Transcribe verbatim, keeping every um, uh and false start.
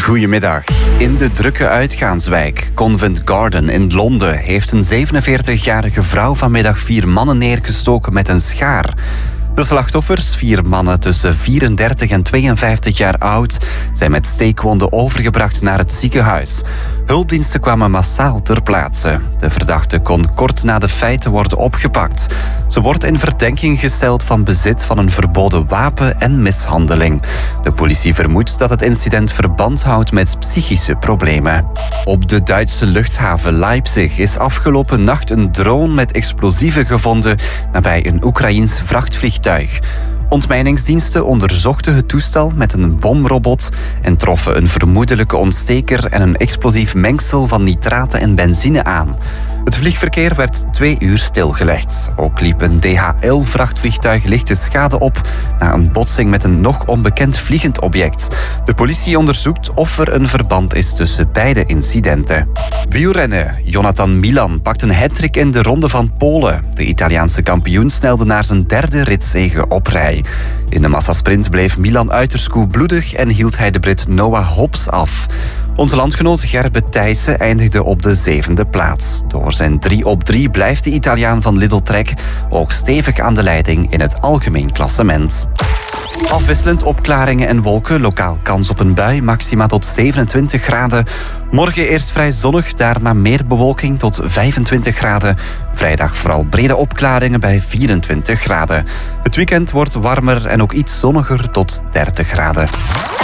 Goedemiddag. In de drukke uitgaanswijk Covent Garden in Londen heeft een zevenenveertigjarige vrouw vanmiddag vier mannen neergestoken met een schaar. De slachtoffers, vier mannen tussen vierendertig en tweeënvijftig jaar oud, zijn met steekwonden overgebracht naar het ziekenhuis. Hulpdiensten kwamen massaal ter plaatse. De verdachte kon kort na de feiten worden opgepakt. Ze wordt in verdenking gesteld van bezit van een verboden wapen en mishandeling. De politie vermoedt dat het incident verband houdt met psychische problemen. Op de Duitse luchthaven Leipzig is afgelopen nacht een drone met explosieven gevonden nabij een Oekraïens vrachtvliegtuig. Ontmijningsdiensten onderzochten het toestel met een bomrobot en troffen een vermoedelijke ontsteker en een explosief mengsel van nitraten en benzine aan. Het vliegverkeer werd twee uur stilgelegd. Ook liep een D H L-vrachtvliegtuig lichte schade op na een botsing met een nog onbekend vliegend object. De politie onderzoekt of er een verband is tussen beide incidenten. Wielrennen. Jonathan Milan pakt een hattrick in de Ronde van Polen. De Italiaanse kampioen snelde naar zijn derde ritzege op rij. In de massasprint bleef Milan uiterst koelbloedig en hield hij de Brit Noah Hobbs af. Onze landgenoot Gerbe Thijssen eindigde op de zevende plaats. Door zijn drie op drie blijft de Italiaan van Lidl Trek ook stevig aan de leiding in het algemeen klassement. Afwisselend opklaringen en wolken, lokaal kans op een bui, maxima tot zevenentwintig graden. Morgen eerst vrij zonnig, daarna meer bewolking tot vijfentwintig graden. Vrijdag vooral brede opklaringen bij vierentwintig graden. Het weekend wordt warmer en ook iets zonniger tot dertig graden.